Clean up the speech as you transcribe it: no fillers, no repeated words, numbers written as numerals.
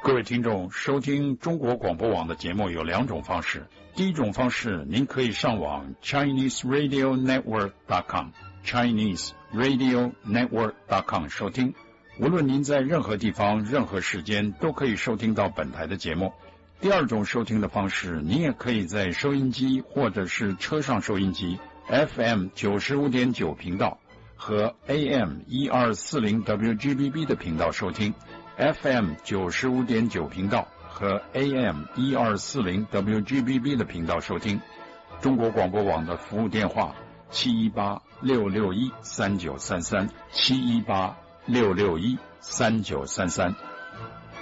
各位听众，收听中国广播网的节目有两种方式。第一种方式，您可以上网 ChineseRadioNetwork.com 收听。无论您在任何地方、任何时间，都可以收听到本台的节目。第二种收听的方式，您也可以在收音机或者是车上收音机 FM 95.9频道和 AM 1240 WGBB 的频道收听。FM 95.9频道和 AM 1240 WGBB 的频道收听。中国广播网的服务电话718-661-3933 718-661-3933。